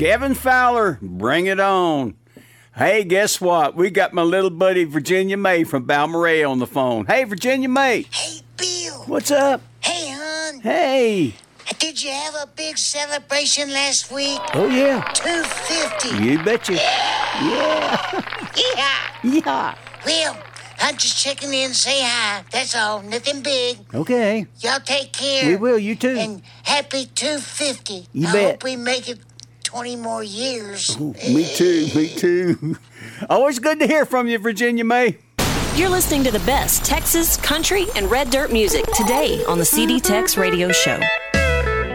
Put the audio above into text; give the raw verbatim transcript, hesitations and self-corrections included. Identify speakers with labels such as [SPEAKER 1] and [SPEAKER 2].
[SPEAKER 1] Kevin Fowler, bring it on. Hey, guess what? We got my little buddy Virginia May from Balmoral on the phone. Hey, Virginia May.
[SPEAKER 2] Hey, Bill.
[SPEAKER 1] What's up?
[SPEAKER 2] Hey, hon.
[SPEAKER 1] Hey.
[SPEAKER 2] Did you have a big celebration last week?
[SPEAKER 1] Oh, yeah.
[SPEAKER 2] two fifty.
[SPEAKER 1] You betcha. Yeah.
[SPEAKER 2] Yeah.
[SPEAKER 1] Yeah.
[SPEAKER 2] Well, I'm just checking in to say hi. That's all. Nothing big.
[SPEAKER 1] Okay.
[SPEAKER 2] Y'all take care.
[SPEAKER 1] We will. You too.
[SPEAKER 2] And happy two fifty.
[SPEAKER 1] You
[SPEAKER 2] I
[SPEAKER 1] bet.
[SPEAKER 2] hope we make it twenty more years.
[SPEAKER 1] Oh, me too. Me too. Always good to hear from you, Virginia May.
[SPEAKER 3] You're listening to the best Texas, country, and red dirt music today on the C D Tex Radio Show.